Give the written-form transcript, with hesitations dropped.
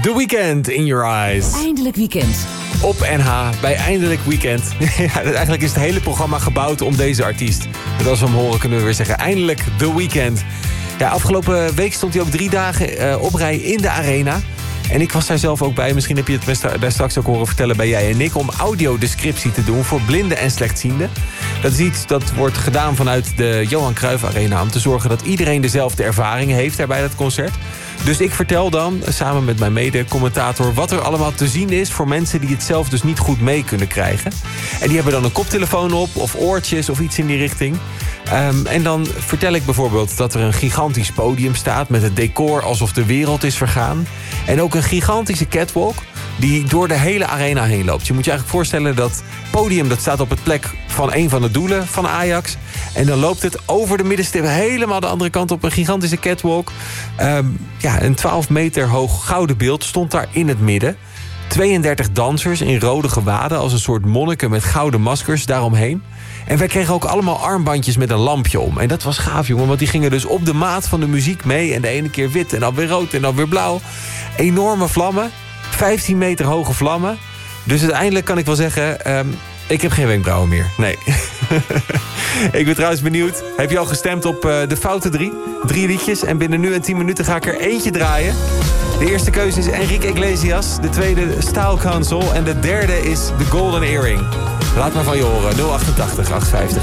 The Weeknd in Your Eyes. Eindelijk weekend. Op NH bij Eindelijk Weekend. Ja, eigenlijk is het hele programma gebouwd om deze artiest. Dus als we hem horen kunnen we weer zeggen Eindelijk The Weeknd. Ja, afgelopen week stond hij ook 3 dagen op rij in de Arena. En ik was daar zelf ook bij. Misschien heb je het daar straks ook horen vertellen bij jij en Nick, om audiodescriptie te doen voor blinden en slechtzienden. Dat is iets dat wordt gedaan vanuit de Johan Cruijff Arena, om te zorgen dat iedereen dezelfde ervaring heeft daar bij dat concert. Dus ik vertel dan, samen met mijn mede-commentator, wat er allemaal te zien is voor mensen die het zelf dus niet goed mee kunnen krijgen. En die hebben dan een koptelefoon op, of oortjes, of iets in die richting. En dan vertel ik bijvoorbeeld dat er een gigantisch podium staat met het decor alsof de wereld is vergaan. En ook een gigantische catwalk die door de hele arena heen loopt. Je moet je eigenlijk voorstellen dat podium dat staat op het plek van een van de doelen van Ajax. En dan loopt het over de middenstip helemaal de andere kant op een gigantische catwalk. Een 12 meter hoog gouden beeld stond daar in het midden. 32 dansers in rode gewaden als een soort monniken met gouden maskers daaromheen. En wij kregen ook allemaal armbandjes met een lampje om. En dat was gaaf, jongen, want die gingen dus op de maat van de muziek mee. En de ene keer wit en dan weer rood en dan weer blauw. Enorme vlammen, 15 meter hoge vlammen. Dus uiteindelijk kan ik wel zeggen, ik heb geen wenkbrauwen meer. Nee. Ik ben trouwens benieuwd. Heb je al gestemd op de foute 3? 3 liedjes en binnen nu en 10 minuten ga ik er eentje draaien. De eerste keuze is Enrique Iglesias. De tweede Style Council. En de derde is The Golden Earring. Laat maar van je horen. 088 850